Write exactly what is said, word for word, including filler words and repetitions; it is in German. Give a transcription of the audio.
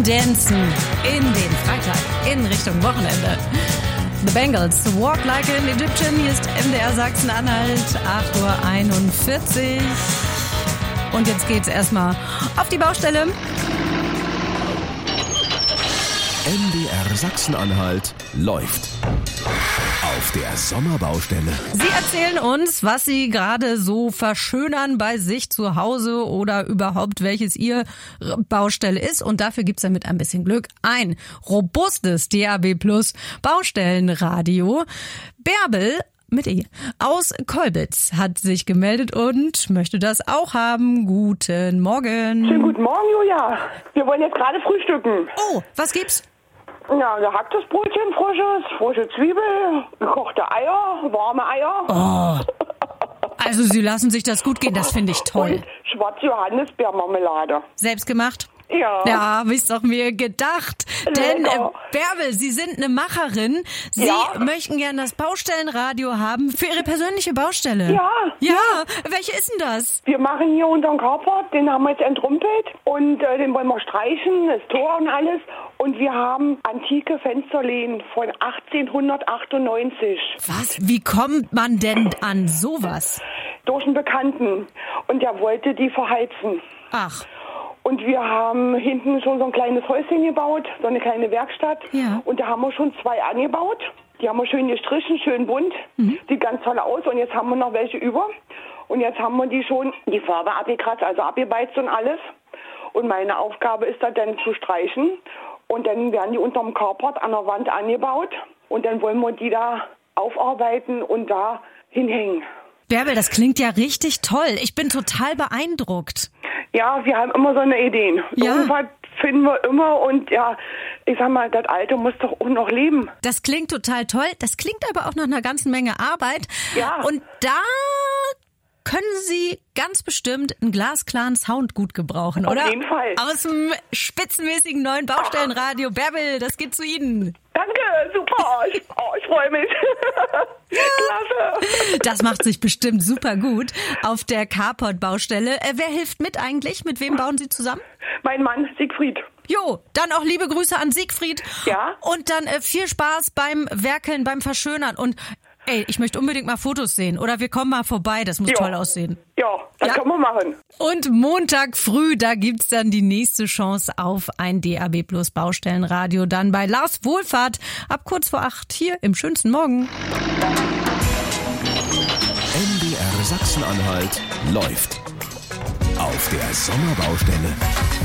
Dancen in den Freitag, in Richtung Wochenende. The Bengals, Walk Like an Egyptian. Hier ist M D R Sachsen-Anhalt, acht Uhr einundvierzig. Und jetzt geht's erstmal auf die Baustelle. M D R Sachsen-Anhalt läuft auf der Sommerbaustelle. Sie erzählen uns, was Sie gerade so verschönern bei sich zu Hause oder überhaupt, welches Ihr Baustelle ist. Und dafür gibt's dann mit ein bisschen Glück ein robustes D A B Plus Baustellenradio. Bärbel mit E aus Kolbitz hat sich gemeldet und möchte das auch haben. Guten Morgen. Schönen guten Morgen, Julia. Wir wollen jetzt gerade frühstücken. Oh, was gibt's? Ja, gehacktes Brötchen, frisches, frische Zwiebel, gekochte Eier, warme Eier. Oh. Also Sie lassen sich das gut gehen, das finde ich toll. Und schwarze Johannisbeermarmelade. Selbst gemacht? Ja. Ja, hab ich's doch mir gedacht. Denn, äh, Bärbel, Sie sind eine Macherin. Sie Ja. möchten gerne das Baustellenradio haben für Ihre persönliche Baustelle. Ja. Ja, welche ist denn das? Wir machen hier unseren Carport, den haben wir jetzt entrumpelt und äh, den wollen wir streichen, das Tor und alles. Und wir haben antike Fensterlehnen von achtzehnhundertachtundneunzig. Was? Wie kommt man denn an sowas? Durch einen Bekannten. Und der wollte die verheizen. Ach. Und wir haben hinten schon so ein kleines Häuschen gebaut, so eine kleine Werkstatt. Ja. Und da haben wir schon zwei angebaut. Die haben wir schön gestrichen, schön bunt. Mhm. Sieht ganz toll aus. Und jetzt haben wir noch welche über. Und jetzt haben wir die schon, die Farbe abgekratzt, also abgebeizt und alles. Und meine Aufgabe ist da dann zu streichen. Und dann werden die unterm Carport an der Wand angebaut. Und dann wollen wir die da aufarbeiten und da hinhängen. Bärbel, das klingt ja richtig toll. Ich bin total beeindruckt. Ja, wir haben immer so eine Ideen. Ja. Irgendwas finden wir immer und ja, ich sag mal, das Alte muss doch auch noch leben. Das klingt total toll. Das klingt aber auch nach einer ganzen Menge Arbeit. Ja. Und da können Sie ganz bestimmt einen glasklaren Sound gut gebrauchen, Auf oder? jeden Fall. Aus dem spitzenmäßigen neuen Baustellenradio. Bärbel, das geht zu Ihnen. Danke, super. Ich, oh, ich freue mich. Klasse. Das macht sich bestimmt super gut auf der Carport-Baustelle. Äh, wer hilft mit eigentlich? Mit wem bauen Sie zusammen? Mein Mann Siegfried. Jo, dann auch liebe Grüße an Siegfried. Ja. Und dann äh, viel Spaß beim Werkeln, beim Verschönern. Und ey, ich möchte unbedingt mal Fotos sehen. Oder wir kommen mal vorbei, das muss Jo. toll aussehen. Ja, das Ja. können wir machen. Und Montag früh, da gibt's dann die nächste Chance auf ein D A B Plus Baustellenradio. Dann bei Lars Wohlfahrt ab kurz vor acht hier im schönsten Morgen. M D R Sachsen-Anhalt läuft auf der Sommerbaustelle.